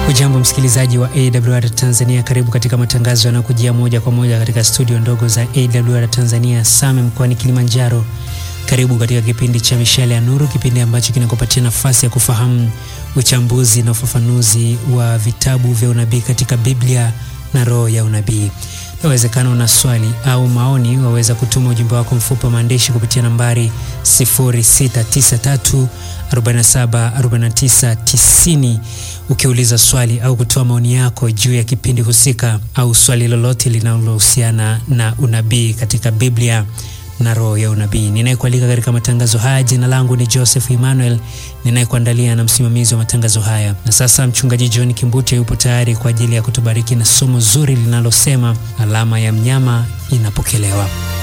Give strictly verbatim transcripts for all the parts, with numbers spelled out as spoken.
Hujambo msikilizaji wa A W R Tanzania, karibu katika matangazo yanayokujia moja kwa moja katika studio ndogo za A W R Tanzania Same mkoani Kilimanjaro. Karibu katika kipindi cha Mishale ya Nuru, kipindi ambacho kinakupatia nafasi ya kufahamu uchambuzi na ufafanuzi wa vitabu vya unabii katika Biblia na roho ya unabii. Inawezekana una swali au maoni, waweza kutuma ujumbe wako mfupi wa maandishi kupitia nambari sifuri sita tisa tatu arobaini na saba arobaini na tisa tisini ukiuliza swali au kutoa maoni yako juu ya kipindi husika au swali lolote linalohusiana na unabii katika Biblia na roho ya unabii. Ninayekualika katika matangazo haya, jina langu ni Joseph Emmanuel, ninayekuandalia na msimamizi wa matangazo haya. Na sasa mchungaji John Kimbuti yupo tayari kwa ajili ya kutubariki na somo zuri linalosema alama ya mnyama inapokelewa.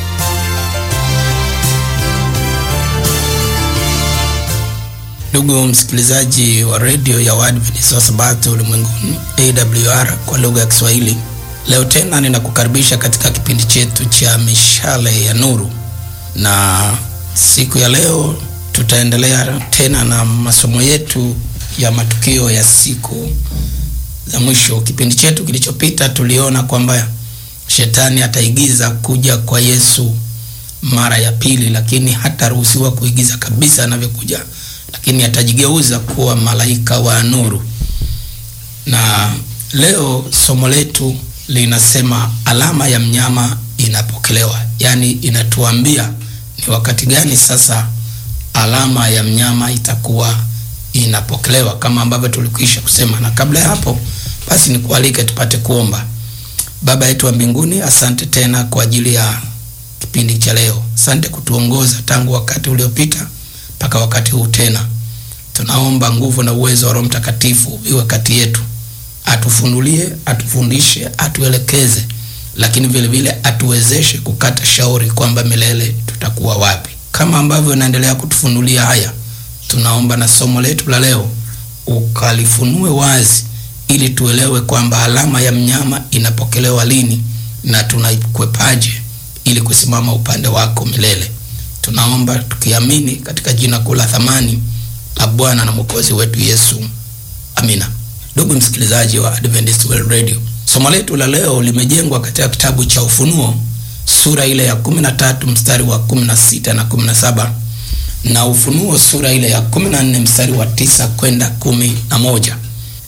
Ndugu msikilizaji wa radio ya Waadventista wa Sabato ulimwenguni A W R kwa lugha ya Kiswahili, leo tena ninakukaribisha katika kipindi chetu cha Mishale ya Nuru. Na siku ya leo tutaendelea tena na masomo yetu ya matukio ya siku za mwisho. Kipindi chetu kilichopita tuliona kwamba shetani ataigiza kuja kwa Yesu mara ya pili, lakini hataruhusiwa kuigiza kabisa anavyokuja, lakini atajigeuza kuwa malaika wa nuru. Na leo somo letu linasema alama ya mnyama inapokelewa. Yani inatuambia ni wakati gani sasa alama ya mnyama itakuwa inapokelewa, kama ambavyo tulikwisha kusema. Na kabla ya hapo basi nikualike tupate kuomba. Baba yetu wa mbinguni, asante tena kwa ajili ya kipindi cha leo. Asante kutuongoza tangu wakati uliopita mpaka wakati huu tena. Tunaomba nguvu na uwezo wa Roho Mtakatifu iwe kati yetu. Atufunulie, atufundishe, atuelekeze, lakini vile vile atuwezeshe kukata shauri kwamba milele tutakuwa wapi. Kama ambavyo unaendelea kutufunulia haya, tunaomba na somo letu la leo ukalifunue wazi, ili tuelewe kwamba alama ya mnyama inapokelewa lini na tunaikwepaje ili kusimama upande wako milele. Tunaomba tukiamini katika jina kuu la thamani la Bwana na Mwokozi wetu Yesu. Amina. Ndugu msikilizaji wa Adventist World Radio, somo letu la leo limejengwa katika kitabu cha Ufunuo sura ile ya kumi na tatu mstari wa kumi na sita na kumi na saba, na Ufunuo sura ile ya kumi na nne mstari wa tisa kwenda kumi na moja.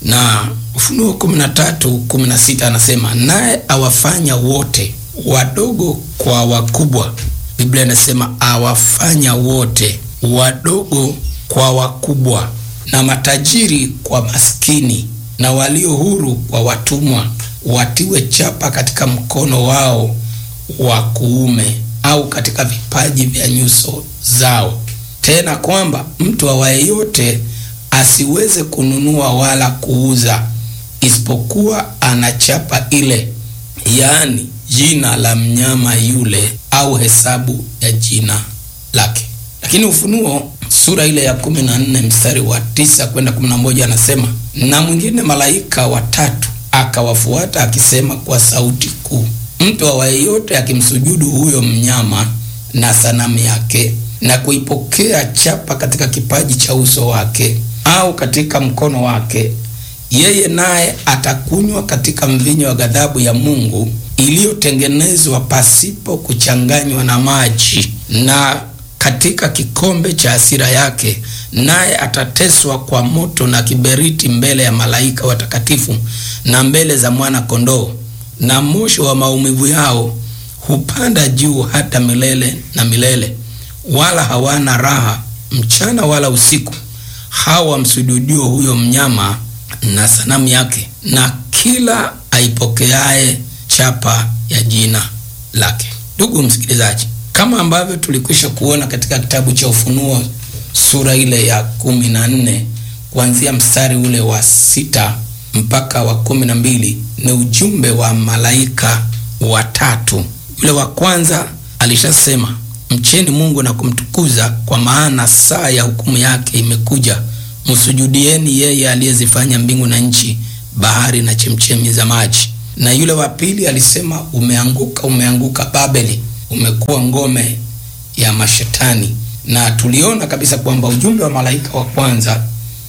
Na Ufunuo kumi na tatu kumi na sita anasema, naye awafanya wote wadogo kwa wakubwa. Biblia inasema awafanya wote wadogo kwa wakubwa, na matajiri kwa maskini, na walio huru kwa watumwa, watiwe chapa katika mkono wao wa kuume au katika vipaji vya nyuso zao. Tena kwamba mtu awaye yote asiweze kununua wala kuuza, isipokuwa anachapa ile, yaani jina la mnyama yule au hesabu ya jina lake. Lakini Ufunuo sura ile ya kumi na nne mstari wa tisa kwenda kumi na moja anasema, na mwingine malaika watatu akawafuata akisema kwa sauti kuu, mtu awaye yote akimsujudu huyo mnyama na sanamu yake, na kuipokea chapa katika kipaji cha uso wake au katika mkono wake, yeye naye atakunywa katika mvinyo wa ghadhabu ya Mungu, iliyotengenezwa pasipo kuchanganywa na maji, na katika kikombe cha hasira yake, naye atateswa kwa moto na kiberiti mbele ya malaika watakatifu na mbele za mwana kondoo, na moshi wa maumivu yao hupanda juu hata milele na milele, wala hawana raha mchana wala usiku, hawa msujudio huyo mnyama na sanamu yake, na kila aipokeaye chapa ya jina lake. Ndugu msikilizaji, kama ambavyo tulikwisha kuona katika kitabu cha Ufunuo sura ile ya kumi na nne kuanzia mstari ule wa sita mpaka wa kumi na mbili, ni ujumbe wa malaika watatu. Yule wa kwanza alishasema, mcheni Mungu na kumtukuza, kwa maana saa ya hukumu yake imekuja. Msujudieni yeye aliyezifanya mbingu na nchi, bahari na chemchemi za maji. Na yule wa pili alisema, umeanguka, umeanguka Babeli, umekuwa ngome ya mashetani. Na tuliona kabisa kwamba ujumbe wa malaika wa kwanza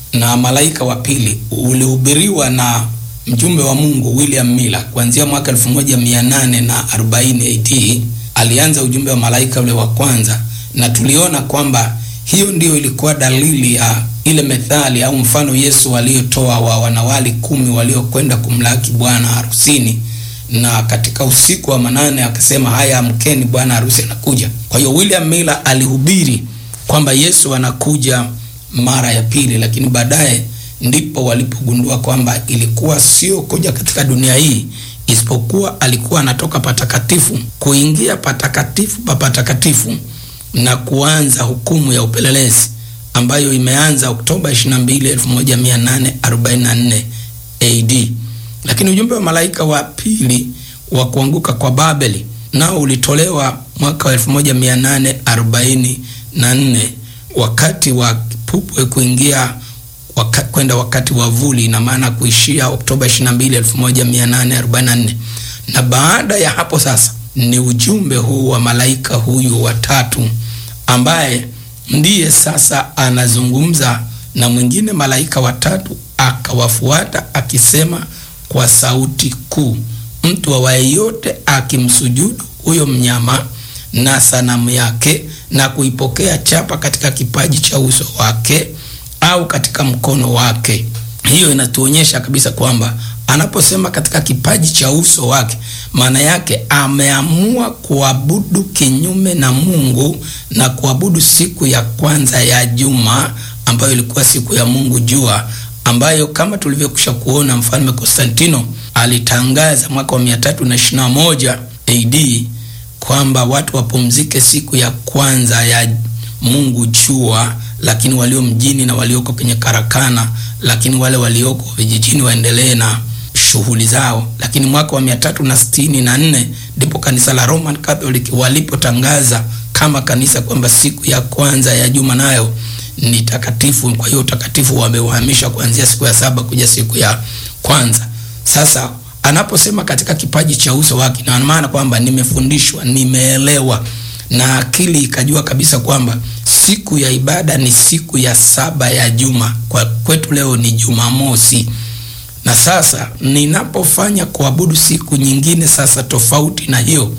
na malaika wa pili ulihubiriwa na mjumbe wa Mungu William Miller kuanzia mwaka elfu moja mia nane na arobaini A D. Alianza ujumbe wa malaika ule wa kwanza, na tuliona kwamba hiyo ndio ilikuwa dalili ya ile methali au mfano Yesu aliotoa wa wanawali kumi waliokwenda kumlaki bwana harusini, na katika usiku wa manane akasema, haya amkeni, bwana harusi anakuja. Kwa hiyo William Miller alihubiri kwamba Yesu anakuja mara ya pili, lakini baadaye ndipo walipogundua kwamba ilikuwa sio kuja katika dunia hii, isipokuwa alikuwa anatoka patakatifu kuingia patakatifu pa patakatifu na kuanza hukumu ya upelelezi ambayo imeanza Oktoba ishirini na mbili elfu moja mia nane arobaini na nne A D. Lakini ujumbe wa malaika wa pili wa kuanguka kwa Babeli nao ulitolewa mwaka wa elfu moja mia nane arobaini na nne wakati wa kipupwe kuingia waka, kwenda wakati wa vuli, na maana kuishia Oktoba ishirini na mbili elfu moja mia nane arobaini na nne. Na baada ya hapo sasa ni ujumbe huu wa malaika huyu watatu ambaye ndiye sasa anazungumza na mwingine malaika watatu akawafuata akisema kwa sauti kuu, mtu awaye yote akimsujudu huyo mnyama na sanamu yake na kuipokea chapa katika kipaji cha uso wake au katika mkono wake. Hiyo inatuonyesha kabisa kwamba anaposema katika kipaji cha uso wake, maana yake ameamua kuabudu kinyume na Mungu na kuabudu siku ya kwanza ya juma ambayo ilikuwa siku ya Mungu jua, ambayo kama tulivyokusha kuona mfalme Konstantino alitangaza mwaka wa mia tatu na ishirini na moja A D kwamba watu wapumzike siku ya kwanza ya Mungu jua, lakini walio mjini na walioko kwenye karakana, lakini wale walioko vijijini waendelee na shughuli zao. Lakini mwaka wa mia tatu na sitini na nne ndipo kanisa la Roman Catholic walipotangaza kama kanisa kwamba siku ya kwanza ya juma nayo ni takatifu. Kwa hiyo takatifu wameuhamisha kuanzia siku ya saba kuja siku ya kwanza. Sasa anaposema katika kipaji cha uso wake, na maana kwamba nimefundishwa, nimeelewa na akili ikajua kabisa kwamba siku ya ibada ni siku ya saba ya juma. Kwa kwetu leo ni Jumamosi. Na sasa ninapofanya kuabudu siku nyingine sasa tofauti na hiyo,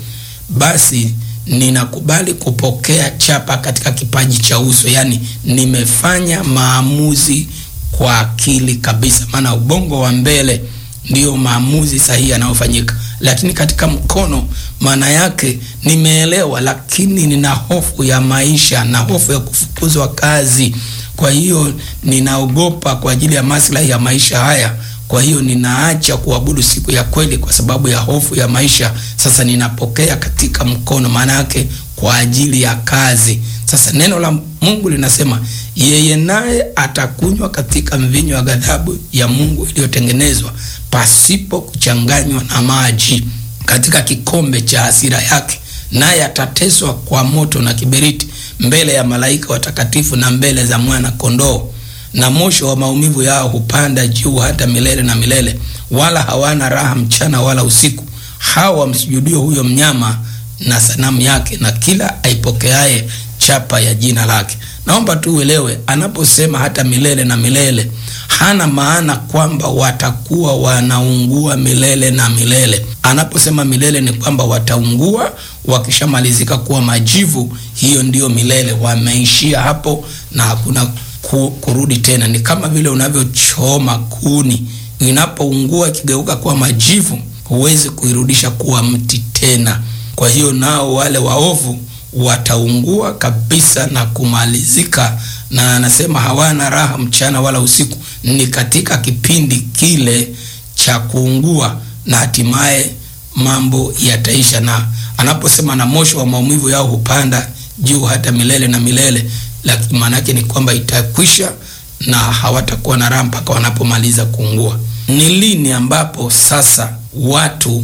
basi ninakubali kupokea chapa katika kipaji cha uso. Yani nimefanya maamuzi kwa akili kabisa, maana ubongo wa mbele ndio maamuzi sahihi yanayofanyika. Lakini katika mkono, maana yake nimeelewa, lakini nina hofu ya maisha na hofu ya kufukuzwa kazi. Kwa hiyo ninaogopa kwa ajili ya maslahi ya maisha haya. Kwa hiyo ninaacha kuabudu siku ya kweli kwa sababu ya hofu ya maisha. Sasa ninapokea katika mkono, maana yake kwa ajili ya kazi. Sasa neno la Mungu linasema yeye naye atakunywa katika mvinyo wa ghadhabu ya Mungu iliyotengenezwa pasipo kuchanganywa na maji katika kikombe cha hasira yake, naye atateswa kwa moto na kiberiti mbele ya malaika watakatifu na mbele za mwana kondoo. Na moshi wa maumivu yao hupanda juu hata milele na milele, wala hawana raha mchana wala usiku, hao wamsujudio huyo mnyama na sanamu yake na kila aipokeaye chapa ya jina lake. Naomba tu uelewe, anaposema hata milele na milele, hana maana kwamba watakuwa wanaungua milele na milele. Anaposema milele ni kwamba wataungua wakishamalizika kuwa majivu, hiyo ndiyo milele, wameishia hapo na hakuna ku, kurudi tena. Ni kama vile unavyochoma kuni, inapoungua ikigeuka kuwa majivu, huwezi kuirudisha kuwa mti tena. Kwa hiyo nao wale waovu wataungua kabisa na kumalizika, na anasema hawana raha mchana wala usiku. Ni katika kipindi kile cha kuungua na hatimaye mambo yataisha. Na anaposema na moshi wa maumivu yao hupanda juu hata milele na milele, lakini maana yake ni kwamba itakwisha na hawatakuwa na raha mpaka wanapomaliza kuungua. Ni lini ambapo sasa watu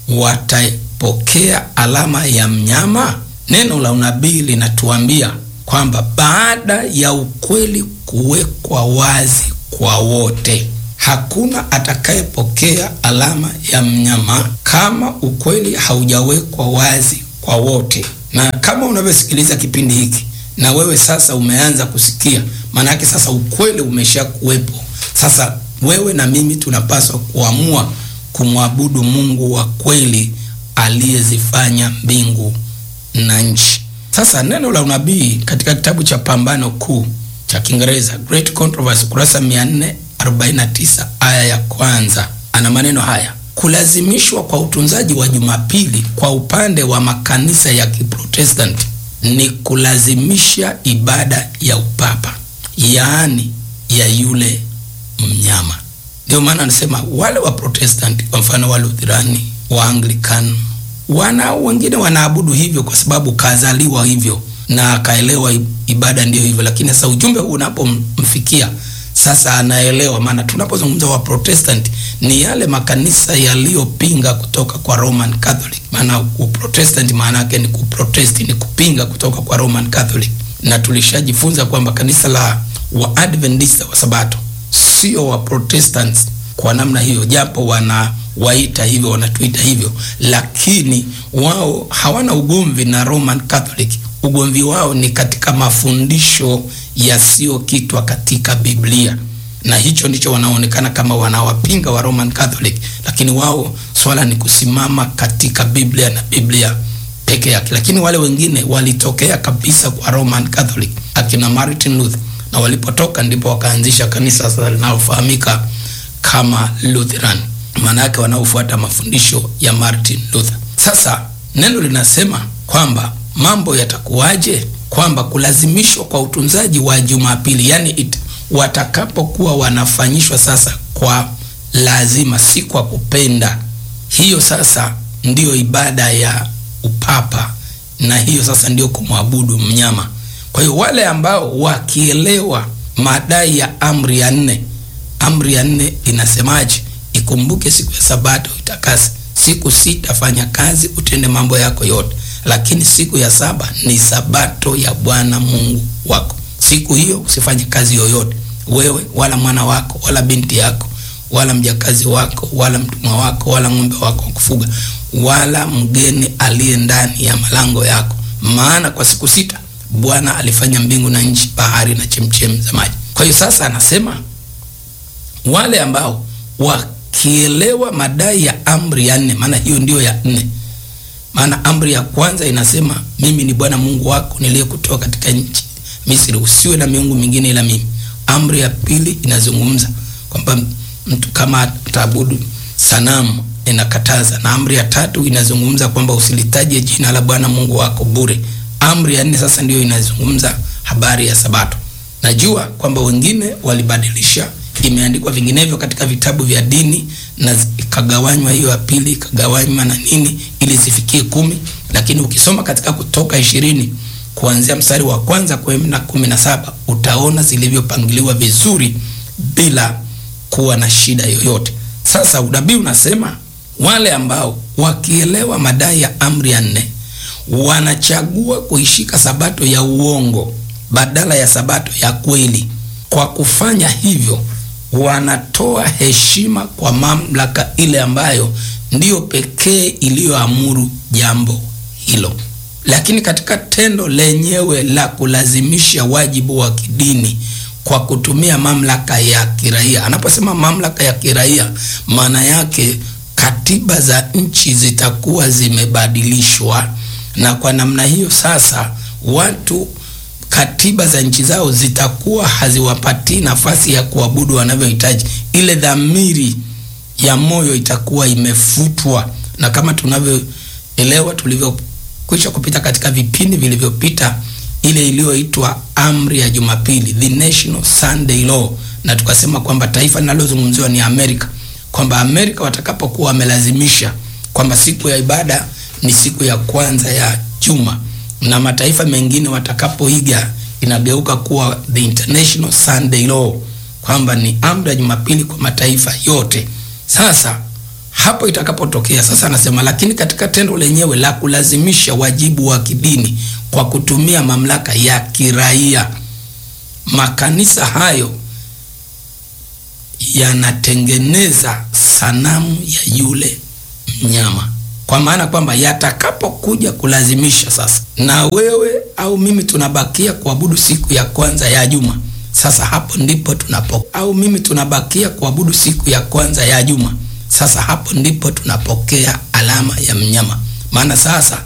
watapokea alama ya mnyama? Neno la unabii linatuambia kwamba baada ya ukweli kuwekwa wazi kwa wote, hakuna atakayepokea alama ya mnyama kama ukweli haujawekwa wazi kwa wote. Na kama unavyosikiliza kipindi hiki, na wewe sasa umeanza kusikia, maana yake sasa ukweli umesha kuwepo. Sasa wewe na mimi tunapaswa kuamua kumwabudu Mungu wa kweli aliyezifanya mbingu na nchi. Sasa neno la unabii katika kitabu cha Pambano Kuu cha Kiingereza, Great Controversy, kurasa mia nne arobaini na tisa aya ya kwanza, ana maneno haya: kulazimishwa kwa utunzaji wa Jumapili kwa upande wa makanisa ya Kiprotestanti ni kulazimisha ibada ya upapa, yaani ya yule mnyama. Ndio maana anasema wale wa Protestanti, kwa mfano wa Lutherani, wa Anglican, wana wengine wanaabudu hivyo kwa sababu kazaliwa hivyo na akaelewa ibada ndio hivyo. Lakini sasa ujumbe huu unapomfikia sasa anaelewa, maana tunapozungumza wa Protestant ni yale makanisa yaliyopinga kutoka kwa Roman Catholic. Maana uprotestant maana yake ni kuprotest, ni kupinga kutoka kwa Roman Catholic. Na tulishajifunza kwamba kanisa la wa Adventista wa Sabato sio wa Protestants kwa namna hiyo, japo wana waita hivyo, wanatuita hivyo, lakini wao hawana ugomvi na Roman Catholic. Ugomvi wao ni katika mafundisho yasiyokitwa katika Biblia, na hicho ndicho wanaonekana kama wanawapinga wa Roman Catholic, lakini wao swala ni kusimama katika Biblia na Biblia peke yake. Lakini wale wengine walitokea kabisa kwa Roman Catholic, akina Martin Luther, na walipotoka ndipo wakaanzisha kanisa sasa linalofahamika kama Lutheran, maana yake wanaofuata mafundisho ya Martin Luther. Sasa neno linasema kwamba mambo yatakuwaje, kwamba kulazimishwa kwa utunzaji wa Jumapili, yani it, watakapokuwa wanafanyishwa sasa kwa lazima, si kwa kupenda. Hiyo sasa ndiyo ibada ya upapa, na hiyo sasa ndiyo kumwabudu mnyama. Kwa hiyo wale ambao wakielewa madai ya amri ya nne, amri ya nne inasemaje? Ikumbuke siku ya Sabato itakase, siku sita fanya kazi, utende mambo yako yote, lakini siku ya saba ni Sabato ya Bwana Mungu wako. Siku hiyo usifanye kazi yoyote, wewe wala mwana wako wala binti yako wala mjakazi wako wala mtumwa wako wala ng'ombe wako wa kufuga wala mgeni aliye ndani ya malango yako, maana kwa siku sita Bwana alifanya mbingu na nchi, bahari na chemchem za maji. Kwa hiyo sasa anasema wale ambao wakielewa madai ya amri ya nne, maana hiyo ndio ya nne. Maana amri ya kwanza inasema mimi ni Bwana Mungu wako niliyekutoa katika nchi Misri, usiwe na miungu mingine ila mimi. Amri ya pili inazungumza kwamba mtu kama ataabudu sanamu inakataza, na amri ya tatu inazungumza kwamba usilitaje jina la Bwana Mungu wako bure. Amri ya nne sasa ndio inazungumza habari ya Sabato. Najua kwamba wengine walibadilisha, imeandikwa vinginevyo katika vitabu vya dini na ikagawanywa hiyo ya pili, ikagawanywa na nini ili zifikie kumi, lakini ukisoma katika Kutoka ishirini kuanzia mstari wa kwanza kwenda kumi na saba utaona zilivyopangiliwa vizuri bila kuwa na shida yoyote. Sasa unabii unasema wale ambao wakielewa madai ya amri ya nne wanachagua kuishika Sabato ya uongo badala ya Sabato ya kweli. Kwa kufanya hivyo wanatoa heshima kwa mamlaka ile ambayo ndiyo pekee iliyoamuru jambo hilo. Lakini katika tendo lenyewe la kulazimisha wajibu wa kidini kwa kutumia mamlaka ya kiraia, anaposema mamlaka ya kiraia, maana yake katiba za nchi zitakuwa zimebadilishwa, na kwa namna hiyo sasa watu katiba za nchi zao zitakuwa haziwapatii nafasi ya kuabudu wanavyohitaji. Ile dhamiri ya moyo itakuwa imefutwa, na kama tunavyoelewa tulivyokwisha kupita katika vipindi vilivyopita, ile iliyoitwa amri ya Jumapili, the National Sunday Law, na tukasema kwamba taifa linalozungumziwa ni Amerika, kwamba Amerika watakapokuwa wamelazimisha kwamba siku ya ibada ni siku ya kwanza ya juma, na mataifa mengine watakapoiga inageuka kuwa the International Sunday Law, kwamba ni amri ya Jumapili kwa mataifa yote. Sasa hapo itakapotokea sasa, anasema lakini katika tendo lenyewe la kulazimisha wajibu wa kidini kwa kutumia mamlaka ya kiraia, makanisa hayo yanatengeneza sanamu ya yule mnyama. kwa maana kwamba yatakapokuja kulazimisha sasa, na wewe au mimi tunabakia kuabudu siku ya kwanza ya juma, sasa hapo ndipo tunapo au mimi tunabakia kuabudu siku ya kwanza ya juma, sasa hapo ndipo tunapokea alama ya mnyama. Maana sasa